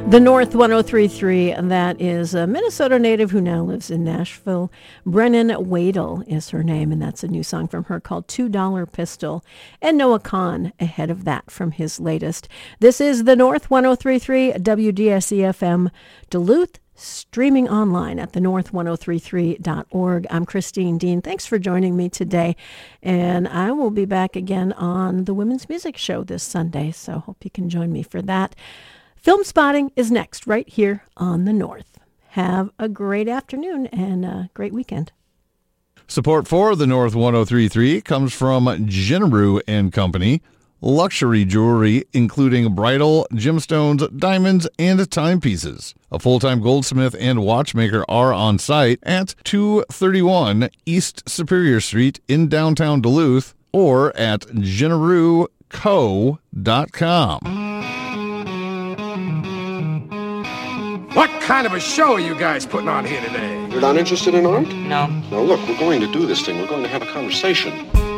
The North 103.3, and that is a Minnesota native who now lives in Nashville. Brennan Wadel is her name, and that's a new song from her called $2 Pistol. And Noah Kahn ahead of that from his latest. This is the North 103.3 WDSE-FM Duluth, streaming online at thenorth1033.org. I'm Christine Dean. Thanks for joining me today, and I will be back again on the Women's Music Show this Sunday, so hope you can join me for that. Film Spotting is next right here on the North. Have a great afternoon and a great weekend. Support for the North 103.3 comes from Jenneru & Company, luxury jewelry including bridal, gemstones, diamonds, and timepieces. A full-time goldsmith and watchmaker are on site at 231 East Superior Street in downtown Duluth or at jenneruco.com. What kind of a show are you guys putting on here today? You're not interested in art? No. Now look, we're going to do this thing. We're going to have a conversation.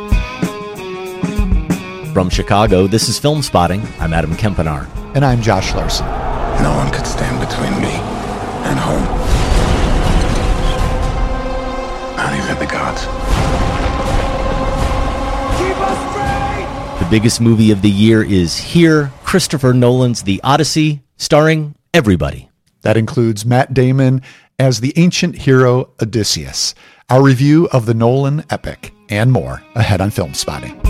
From Chicago, this is Film Spotting. I'm Adam Kempenaar. And I'm Josh Larson. No one could stand between me and home. Not even the gods. Keep us straight! The biggest movie of the year is here, Christopher Nolan's The Odyssey, starring everybody. That includes Matt Damon as the ancient hero Odysseus. Our review of the Nolan epic and more ahead on Film Spotting.